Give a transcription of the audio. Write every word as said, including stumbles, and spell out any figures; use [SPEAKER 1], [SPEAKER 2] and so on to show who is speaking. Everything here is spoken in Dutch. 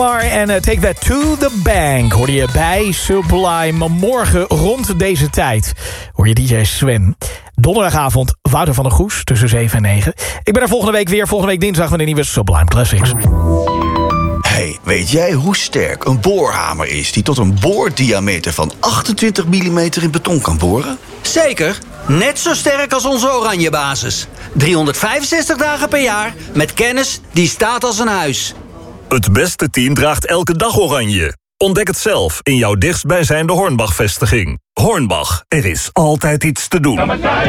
[SPEAKER 1] En uh, Take That to the Bank hoorde je bij Sublime. Morgen rond deze tijd hoor je D J Sven. Donderdagavond Wouter van der Goes tussen zeven en negen. Ik ben er volgende week weer. Volgende week dinsdag met een nieuwe Sublime Classics.
[SPEAKER 2] Hey, weet jij hoe sterk een boorhamer is die tot een boordiameter van achtentwintig millimeter in beton kan boren?
[SPEAKER 3] Zeker. Net zo sterk als onze Oranje basis. driehonderdvijfenzestig dagen per jaar met kennis die staat als een huis.
[SPEAKER 4] Het beste team draagt elke dag oranje. Ontdek het zelf in jouw dichtstbijzijnde Hornbach-vestiging. Hornbach, er is altijd iets te doen.